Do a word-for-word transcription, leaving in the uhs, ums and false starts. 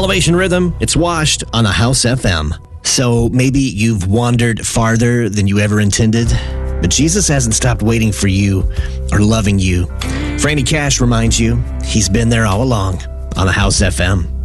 Elevation Rhythm, it's Washed on the House F M. So maybe you've wandered farther than you ever intended, but Jesus hasn't stopped waiting for you or loving you. Franny Cash reminds you he's been there all along on the House F M.